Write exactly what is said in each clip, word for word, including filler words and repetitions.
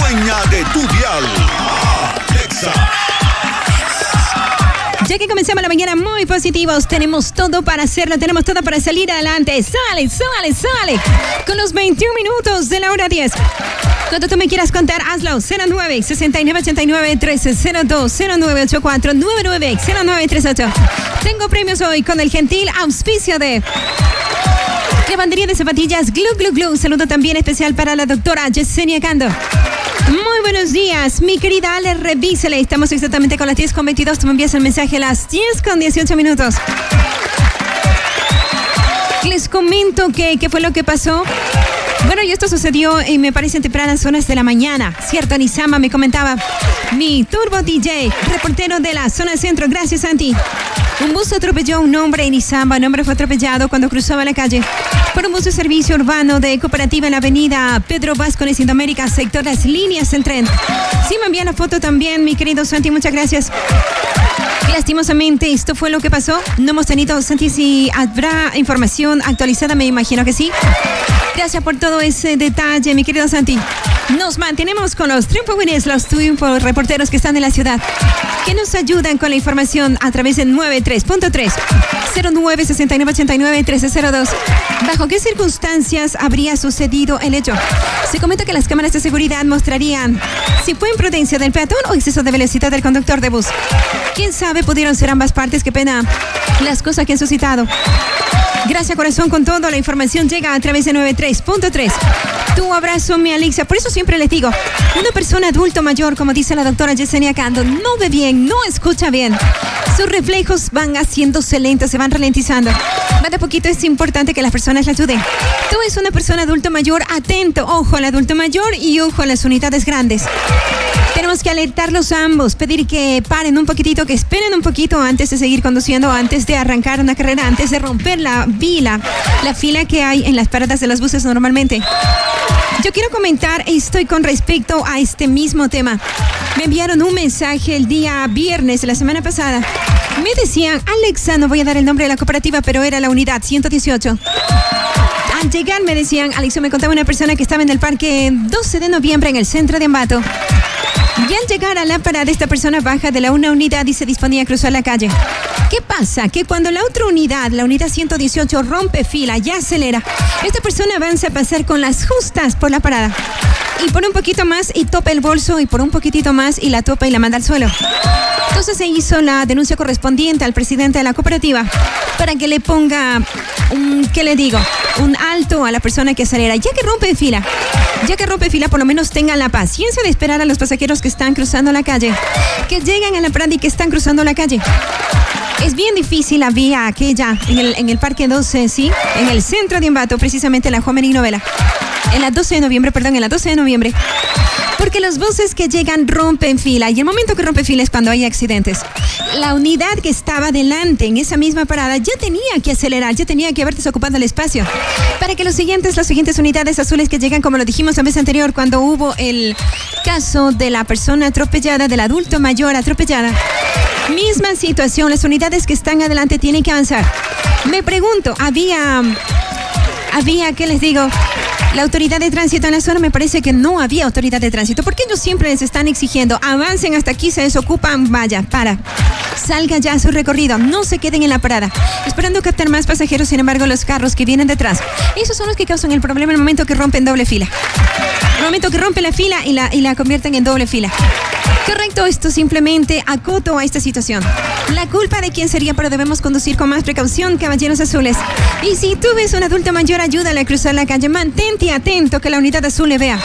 dueña de tu dial. Alexa. Ya que comenzamos la mañana muy positivos, tenemos todo para hacerlo, tenemos todo para salir adelante. Sale, sale, sale. Con los veintiún minutos de la hora diez. Cuando tú me quieras contar, hazlo. cero nueve, sesenta y nueve, ochenta y nueve, trece, cero dos, cero nueve ocho cuatro, nueve nueve, cero nueve tres ocho. Tengo premios hoy con el gentil auspicio de Lavandería de Zapatillas Glu Glu Glu. Un saludo también especial para la doctora Yesenia Cando. Muy buenos días, mi querida Ale, revísele. Estamos exactamente con las diez con veintidós. Tú me envías el mensaje a las diez con dieciocho minutos. Les comento que, qué fue lo que pasó. Bueno, y esto sucedió, y me parece, en tempranas horas de la mañana. Cierto, Anisama me comentaba. Mi Turbo D J, reportero de la zona centro. Gracias, Santi. Un bus atropelló a un hombre en Izamba. El hombre fue atropellado cuando cruzaba la calle por un bus de servicio urbano de Cooperativa en la avenida Pedro Vázquez, Indoamérica, sector Las Líneas del Tren. Sí, me envían la foto también, mi querido Santi. Muchas gracias. Lastimosamente, esto fue lo que pasó. No hemos tenido, Santi, si habrá información actualizada, me imagino que sí. Gracias por todo ese detalle, mi querido Santi. Nos mantenemos con los Triunfo Winners, los Triunfo reporteros que están en la ciudad, que nos ayudan con la información a través del noventa y tres punto tres, cero nueve, sesenta y nueve, ochenta y nueve, trece cero dos. ¿Bajo qué circunstancias habría sucedido el hecho? Se comenta que las cámaras de seguridad mostrarían si fue imprudencia del peatón o exceso de velocidad del conductor de bus. ¿Quién sabe? Pudieron ser ambas partes. Qué pena las cosas que han suscitado. Gracias, corazón, con todo. La información llega a través de noventa y tres punto tres. Tu abrazo, mi Alexa. Por eso siempre les digo, una persona adulto mayor, como dice la doctora Yesenia Cando, no ve bien, no escucha bien. Sus reflejos van haciéndose lentos, se van ralentizando. Va de poquito, es importante que las personas la ayuden. Tú eres una persona adulto mayor, atento, ojo al adulto mayor y ojo a las unidades grandes. Tenemos que alertarlos a ambos, pedir que paren un poquitito, que esperen un poquito antes de seguir conduciendo, antes de arrancar una carrera, antes de romper la fila, la fila que hay en las paradas de los buses normalmente. Yo quiero comentar esto con respecto a este mismo tema. Me enviaron un mensaje el día viernes de la semana pasada. Me decían, Alexa, no voy a dar el nombre de la cooperativa, pero era la unidad ciento dieciocho. Al llegar me decían, Alexa, me contaba una persona que estaba en el parque doce de noviembre en el centro de Ambato. Y al llegar a la parada, esta persona baja de la una unidad y se disponía a cruzar la calle. ¿Qué pasa? Que cuando la otra unidad, la unidad ciento dieciocho, rompe fila y acelera, esta persona avanza a pasar con las justas por la parada. Y por un poquito más y topa el bolso, y por un poquitito más y la topa y la manda al suelo. Entonces se hizo la denuncia correspondiente al presidente de la cooperativa para que le ponga un, ¿qué le digo? Un alto a la persona que acelera. Ya que rompe fila, ya que rompe fila, por lo menos tengan la paciencia de esperar a los pasajeros que están cruzando la calle, que llegan a la parada y que están cruzando la calle. Es bien difícil la vía aquella en el, en el Parque doce, ¿sí? En el centro de Ambato, precisamente en la Juan Benigno Vela. En la doce de noviembre, perdón, en la doce de noviembre. Porque los buses que llegan rompen fila, y el momento que rompe fila es cuando hay accidentes. La unidad que estaba delante en esa misma parada ya tenía que acelerar, ya tenía que haber desocupado el espacio para que los siguientes, las siguientes unidades azules que llegan, como lo dijimos la vez anterior, cuando hubo el caso de la persona atropellada, del adulto mayor atropellada. Misma situación, las unidades que están adelante tienen que avanzar. Me pregunto, había, había, ¿qué les digo? La autoridad de tránsito en la zona, me parece que no había autoridad de tránsito, porque ellos siempre les están exigiendo, avancen hasta aquí, se desocupan, vaya, para, salga ya a su recorrido, no se queden en la parada, esperando captar más pasajeros. Sin embargo, los carros que vienen detrás, esos son los que causan el problema en el momento que rompen doble fila, el momento que rompen la fila y la, y la convierten en doble fila. Correcto, esto simplemente acoto a esta situación. La culpa de quién sería, pero debemos conducir con más precaución, caballeros azules. Y si tú ves un adulto mayor, ayúdale a cruzar la calle, mantente atento que la unidad azul le vea.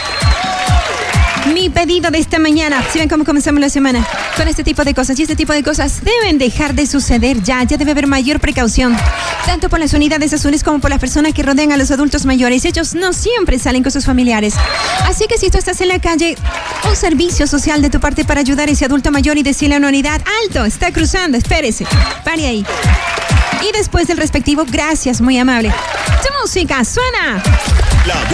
Mi pedido de esta mañana, si ven cómo comenzamos la semana, con este tipo de cosas, y este tipo de cosas deben dejar de suceder ya, ya debe haber mayor precaución, tanto por las unidades azules como por las personas que rodean a los adultos mayores. Ellos no siempre salen con sus familiares, así que si tú estás en la calle, un servicio social de tu parte para ayudar a ese adulto mayor y decirle a una unidad, alto, está cruzando, espérese, pare ahí. Y después del respectivo, gracias, muy amable. Tu música suena. La